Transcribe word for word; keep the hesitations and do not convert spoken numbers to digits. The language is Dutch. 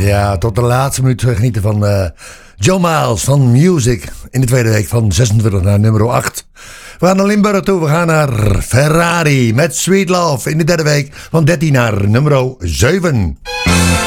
Ja, tot de laatste minuut genieten van uh, Joe Miles van Music. In de tweede week van zesentwintig naar nummer acht. We gaan naar Limburg toe. We gaan naar Ferrari met Sweet Love. In de derde week van dertien naar nummer zeven.